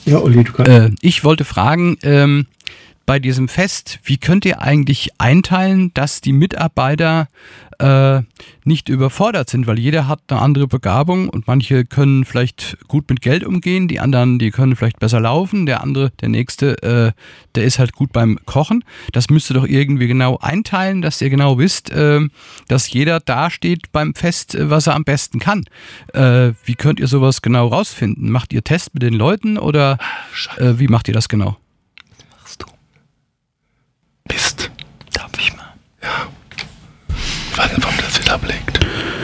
Ja, Uli, du kannst. Ich wollte fragen, bei diesem Fest, wie könnt ihr eigentlich einteilen, dass die Mitarbeiter nicht überfordert sind, weil jeder hat eine andere Begabung und manche können vielleicht gut mit Geld umgehen, die anderen, die können vielleicht besser laufen, der nächste, der ist halt gut beim Kochen. Das müsst ihr doch irgendwie genau einteilen, dass ihr genau wisst, dass jeder da steht beim Fest, was er am besten kann. Wie könnt ihr sowas genau rausfinden? Macht ihr Tests mit den Leuten oder wie macht ihr das genau? Was machst du? Mist. Darf ich mal? Ja. Ich weiß nicht, warum das wieder ablegt.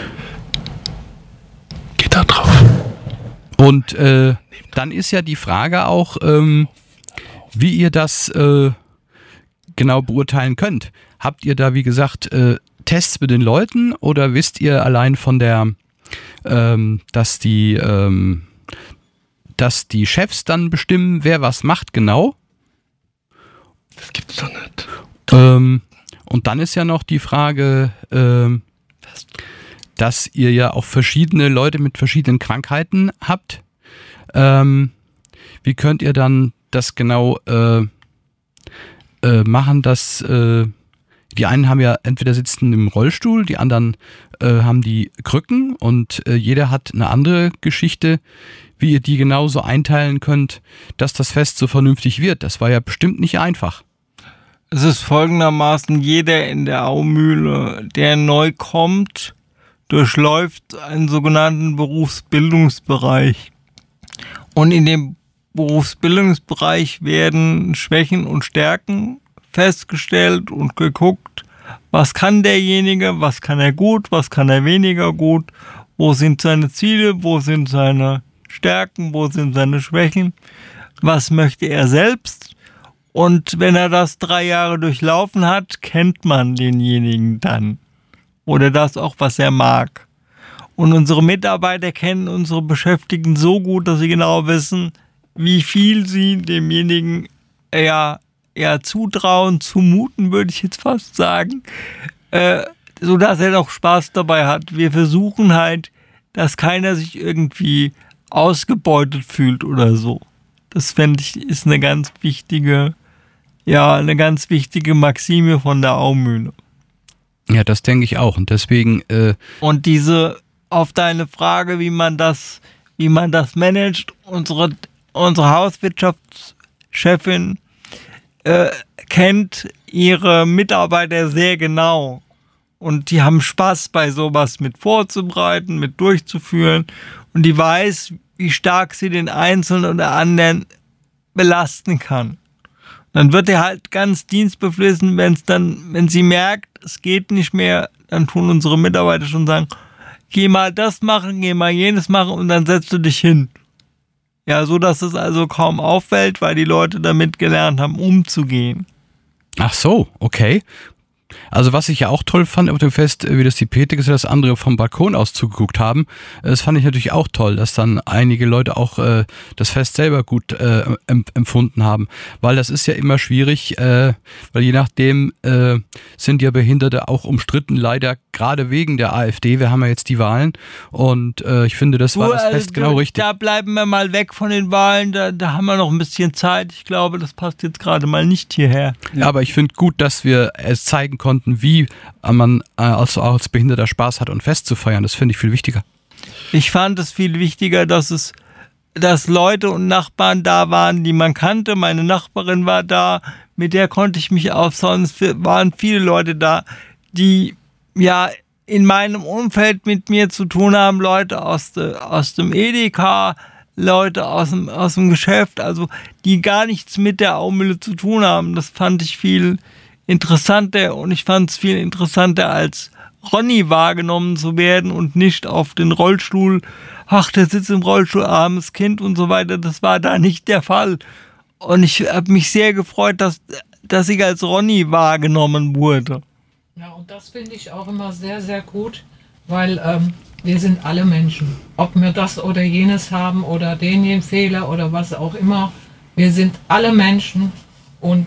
Geht da drauf. Und dann ist ja die Frage auch, wie ihr das genau beurteilen könnt. Habt ihr da, wie gesagt, Tests mit den Leuten oder wisst ihr allein von der, dass die Chefs dann bestimmen, wer was macht genau? Das gibt's doch nicht. Und dann ist ja noch die Frage, dass ihr ja auch verschiedene Leute mit verschiedenen Krankheiten habt. Wie könnt ihr dann das genau machen, dass die einen haben ja entweder sitzen im Rollstuhl, die anderen haben die Krücken und jeder hat eine andere Geschichte, wie ihr die genauso einteilen könnt, dass das Fest so vernünftig wird. Das war ja bestimmt nicht einfach. Es ist folgendermaßen, jeder in der Aumühle, der neu kommt, durchläuft einen sogenannten Berufsbildungsbereich. Und in dem Berufsbildungsbereich werden Schwächen und Stärken festgestellt und geguckt, was kann derjenige, was kann er gut, was kann er weniger gut, wo sind seine Ziele, wo sind seine Stärken, wo sind seine Schwächen, was möchte er selbst. Und wenn er das 3 Jahre durchlaufen hat, kennt man denjenigen dann. Oder das auch, was er mag. Und unsere Mitarbeiter kennen unsere Beschäftigten so gut, dass sie genau wissen, wie viel sie demjenigen zutrauen, zumuten, würde ich jetzt fast sagen, sodass er doch Spaß dabei hat. Wir versuchen halt, dass keiner sich irgendwie ausgebeutet fühlt oder so. Das fände ich ist eine ganz wichtige Maxime von der Aumühle. Ja, das denke ich auch. Und deswegen. Und auf deine Frage, wie man das managt, unsere Hauswirtschaftschefin kennt ihre Mitarbeiter sehr genau. Und die haben Spaß bei sowas mit vorzubereiten, mit durchzuführen. Und die weiß, wie stark sie den Einzelnen oder anderen belasten kann. Dann wird er halt ganz dienstbeflissen, wenn sie merkt, es geht nicht mehr, dann tun unsere Mitarbeiter schon sagen, geh mal das machen, geh mal jenes machen und dann setzt du dich hin. Ja, so dass es also kaum auffällt, weil die Leute damit gelernt haben, umzugehen. Ach so, okay. Also was ich ja auch toll fand auf dem Fest, wie das die Petik, dass andere vom Balkon aus zugeguckt haben, das fand ich natürlich auch toll, dass dann einige Leute auch das Fest selber gut empfunden haben, weil das ist ja immer schwierig, weil je nachdem sind ja Behinderte auch umstritten, leider gerade wegen der AfD, wir haben ja jetzt die Wahlen und ich finde, das war das Fest genau richtig. Da bleiben wir mal weg von den Wahlen, da haben wir noch ein bisschen Zeit, ich glaube, das passt jetzt gerade mal nicht hierher. Ja, aber ich finde gut, dass wir es zeigen konnten, wie man als Behinderter Spaß hat und Fest zu feiern. Das finde ich viel wichtiger. Ich fand es viel wichtiger, dass Leute und Nachbarn da waren, die man kannte. Meine Nachbarin war da, mit der konnte ich mich austauschen. Es waren viele Leute da, die ja in meinem Umfeld mit mir zu tun haben. Leute aus dem Edeka, Leute aus dem Geschäft, also die gar nichts mit der Aumühle zu tun haben. Das fand ich viel interessanter und ich fand es viel interessanter, als Ronny wahrgenommen zu werden und nicht auf den Rollstuhl, ach, der sitzt im Rollstuhl, armes Kind und so weiter. Das war da nicht der Fall. Und ich habe mich sehr gefreut, dass ich als Ronny wahrgenommen wurde. Ja, und das finde ich auch immer sehr, sehr gut, weil wir sind alle Menschen. Ob wir das oder jenes haben oder den Fehler oder was auch immer. Wir sind alle Menschen und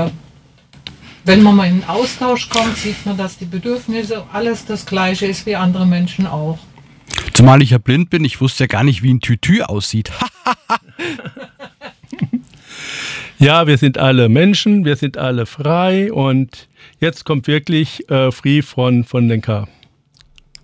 wenn man mal in den Austausch kommt, sieht man, dass die Bedürfnisse alles das Gleiche ist wie andere Menschen auch. Zumal ich ja blind bin, ich wusste ja gar nicht, wie ein Tütü aussieht. Ja, wir sind alle Menschen, wir sind alle frei und jetzt kommt wirklich Free von Lenker.